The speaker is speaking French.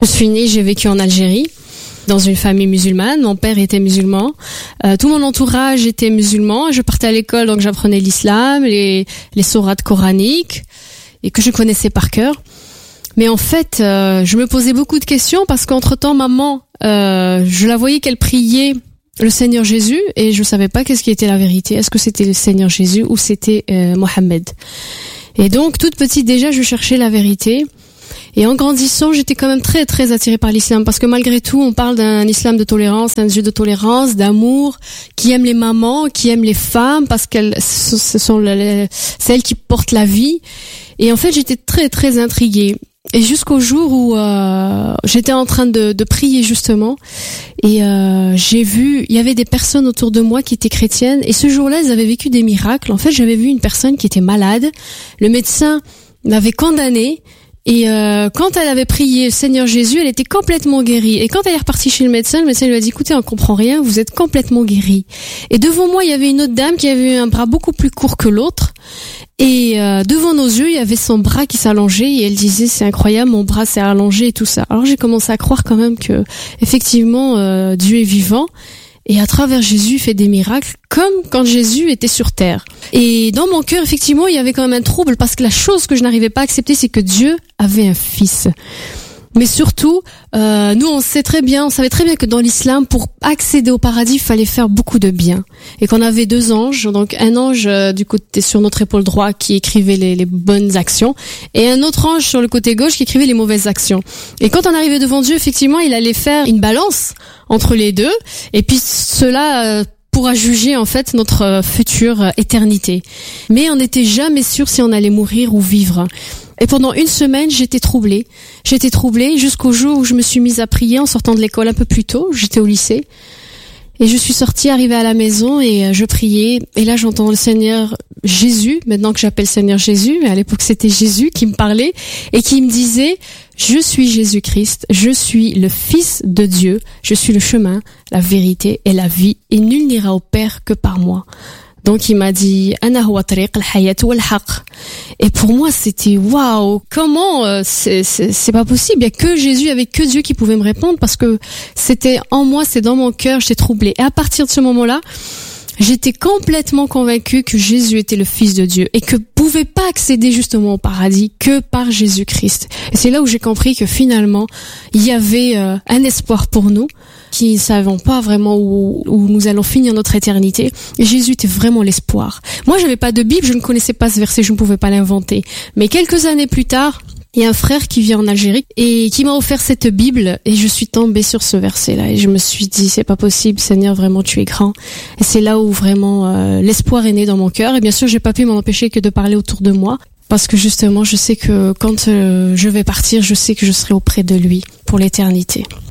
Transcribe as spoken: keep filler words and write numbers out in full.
Je suis née, j'ai vécu en Algérie, dans une famille musulmane. Mon père était musulman. Euh, tout mon entourage était musulman. Je partais à l'école, donc j'apprenais l'islam, les, les sourates coraniques, et que je connaissais par cœur. Mais en fait, euh, je me posais beaucoup de questions parce qu'entre-temps, maman, euh, je la voyais qu'elle priait le Seigneur Jésus et je savais pas qu'est-ce qui était la vérité. Est-ce que c'était le Seigneur Jésus ou c'était euh, Mohammed? Et donc, toute petite déjà, je cherchais la vérité. Et en grandissant, j'étais quand même très très attirée par l'islam parce que malgré tout, on parle d'un islam de tolérance, un Dieu de tolérance, d'amour, qui aime les mamans, qui aime les femmes parce qu'elles ce sont les, celles qui portent la vie. Et en fait, j'étais très très intriguée. Et jusqu'au jour où euh, j'étais en train de, de prier justement, et euh, j'ai vu, il y avait des personnes autour de moi qui étaient chrétiennes, et ce jour-là, elles avaient vécu des miracles. En fait, j'avais vu une personne qui était malade, le médecin l'avait condamnée, et euh, quand elle avait prié le Seigneur Jésus, elle était complètement guérie. Et quand elle est repartie chez le médecin, le médecin lui a dit, écoutez, on comprend rien, vous êtes complètement guérie. Et devant moi, il y avait une autre dame qui avait un bras beaucoup plus court que l'autre. Et euh, devant nos yeux, il y avait son bras qui s'allongeait et elle disait, c'est incroyable, mon bras s'est allongé et tout ça. Alors j'ai commencé à croire quand même que effectivement euh, Dieu est vivant. Et à travers Jésus, il fait des miracles, comme quand Jésus était sur terre. Et dans mon cœur, effectivement, il y avait quand même un trouble, parce que la chose que je n'arrivais pas à accepter, c'est que Dieu avait un fils. Mais surtout, euh, nous, on sait très bien, on savait très bien que dans l'islam, pour accéder au paradis, il fallait faire beaucoup de bien. Et qu'on avait deux anges, donc un ange euh, du côté sur notre épaule droite qui écrivait les, les bonnes actions, et un autre ange sur le côté gauche qui écrivait les mauvaises actions. Et quand on arrivait devant Dieu, effectivement, il allait faire une balance entre les deux, et puis cela euh, pourra juger en fait notre euh, future euh, éternité. Mais on n'était jamais sûr si on allait mourir ou vivre. Et pendant une semaine, j'étais troublée. J'étais troublée jusqu'au jour où je me suis mise à prier en sortant de l'école un peu plus tôt. J'étais au lycée. Et je suis sortie, arrivée à la maison et je priais. Et là, j'entends le Seigneur Jésus, maintenant que j'appelle Seigneur Jésus, mais à l'époque, c'était Jésus qui me parlait et qui me disait, je suis Jésus-Christ, je suis le Fils de Dieu, je suis le chemin, la vérité et la vie, et nul n'ira au Père que par moi. Donc il m'a dit ana huwa tariq al-hayat wal haq. Et pour moi c'était waouh, comment euh, c'est c'est c'est pas possible, il y a que Jésus, il y avait que Dieu qui pouvait me répondre parce que c'était en moi, c'est dans mon cœur, j'étais troublée. Et à partir de ce moment-là, j'étais complètement convaincue que Jésus était le Fils de Dieu et que pouvait pas accéder justement au paradis que par Jésus-Christ. Et c'est là où j'ai compris que finalement, il y avait euh, un espoir pour nous qui ne savons pas vraiment où, où nous allons finir notre éternité. Et Jésus était vraiment l'espoir. Moi, j'avais pas de Bible, je ne connaissais pas ce verset, je ne pouvais pas l'inventer. Mais quelques années plus tard, il y a un frère qui vit en Algérie et qui m'a offert cette Bible et je suis tombée sur ce verset-là et je me suis dit, c'est pas possible, Seigneur, vraiment tu es grand. Et c'est là où vraiment euh, l'espoir est né dans mon cœur. Et bien sûr, j'ai pas pu m'en empêcher que de parler autour de moi parce que justement, je sais que quand euh, je vais partir, je sais que je serai auprès de lui pour l'éternité.